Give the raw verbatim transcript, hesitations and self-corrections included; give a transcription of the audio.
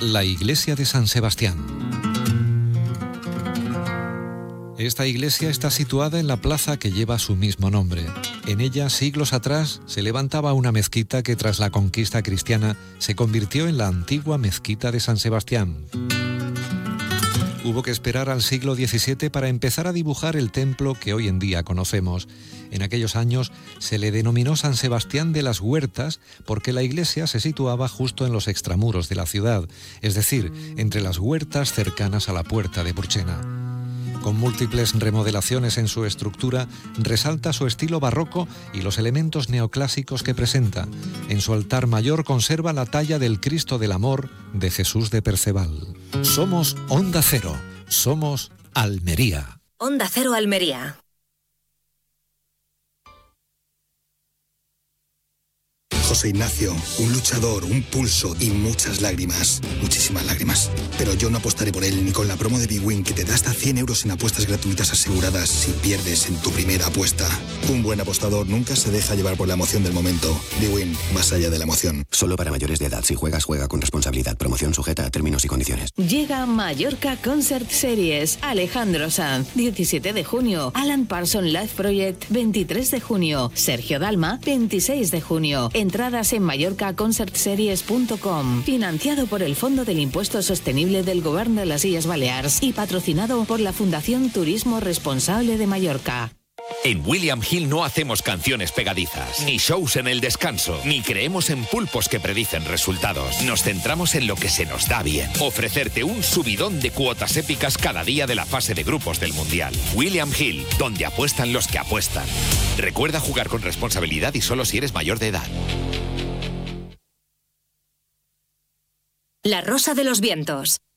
La iglesia de San Sebastián. Esta iglesia está situada en la plaza que lleva su mismo nombre. En ella, siglos atrás, se levantaba una mezquita que tras la conquista cristiana se convirtió en la antigua mezquita de San Sebastián. Hubo que esperar al siglo diecisiete para empezar a dibujar el templo que hoy en día conocemos. En aquellos años se le denominó San Sebastián de las Huertas porque la iglesia se situaba justo en los extramuros de la ciudad, es decir, entre las huertas cercanas a la puerta de Purchena. Con múltiples remodelaciones en su estructura, resalta su estilo barroco y los elementos neoclásicos que presenta. En su altar mayor conserva la talla del Cristo del Amor de Jesús de Perceval. Somos Onda Cero, somos Almería. Onda Cero Almería. José Ignacio, un luchador, un pulso y muchas lágrimas, muchísimas lágrimas. Pero yo no apostaré por él ni con la promo de bwin que te da hasta cien euros en apuestas gratuitas aseguradas si pierdes en tu primera apuesta. Un buen apostador nunca se deja llevar por la emoción del momento. bwin, más allá de la emoción. Solo para mayores de edad. Si juegas, juega con responsabilidad. Promoción sujeta a términos y condiciones. Llega Mallorca Concert Series. Alejandro Sanz, diecisiete de junio. Alan Parsons Live Project, veintitrés de junio. Sergio Dalma, veintiséis de junio. Entradas en mallorca concert series punto com. Financiado por el Fondo del Impuesto Sostenible del Govern de las Illes Balears y patrocinado por la Fundación Turismo Responsable de Mallorca. En William Hill no hacemos canciones pegadizas, ni shows en el descanso, ni creemos en pulpos que predicen resultados. Nos centramos en lo que se nos da bien. Ofrecerte un subidón de cuotas épicas cada día de la fase de grupos del Mundial. William Hill, donde apuestan los que apuestan. Recuerda jugar con responsabilidad y solo si eres mayor de edad. La Rosa de los Vientos.